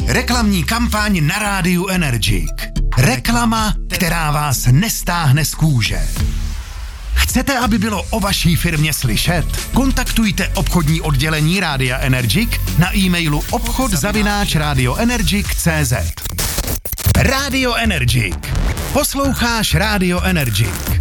Reklamní kampaň na rádiu Energic. Reklama, která vás nestáhne z kůže. Chcete, aby bylo o vaší firmě slyšet? Kontaktujte obchodní oddělení Rádia Energic na e-mailu obchod@radioenergic.cz. Rádio Energic. Posloucháš Rádio Energic.